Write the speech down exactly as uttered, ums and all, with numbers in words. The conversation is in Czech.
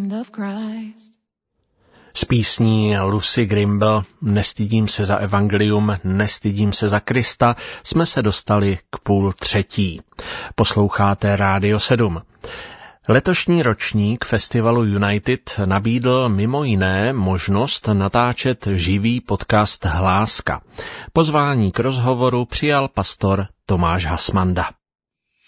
hand of Christ. Z písní Lucy Grimble Nestydím se za evangelium, nestydím se za Krista jsme se dostali k půl třetí. Posloucháte Rádio sedm. Letošní ročník festivalu United nabídl mimo jiné možnost natáčet živý podcast Hláska. Pozvání k rozhovoru přijal pastor Tomáš Hasmanda.